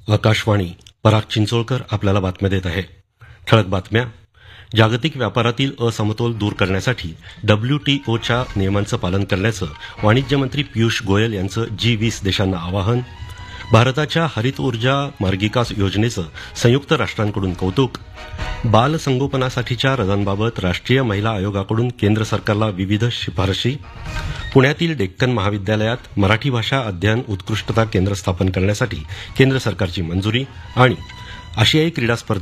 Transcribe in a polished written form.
आकाशवाणी पराग चिंचोळकर आपल्याला बातम्या देत आहे. ठळक बातम्या. जागतिक व्यापारातील असमतोल दूर करण्यासाठी WTOच्या नियमांचं पालन करण्याचं वाणिज्य मंत्री पियुष गोयल यांचं G20 देशांना आवाहन. भारताच्या हरित ऊर्जा मार्गिका योजनेचं संयुक्त राष्ट्रांकडून कौतुक. बाल संगोपनासाठीच्या रजांबाबत राष्ट्रीय महिला आयोगाकडून केंद्र सरकारला विविध शिफारशी. पुण्यातील डेक्कन महाविद्यालयात मराठी भाषा अध्ययन उत्कृष्टता केंद्र स्थापन करण्यासाठी केंद्र सरकारची मंजुरी. आणि आशियाई क्रीडा स्पर्धेत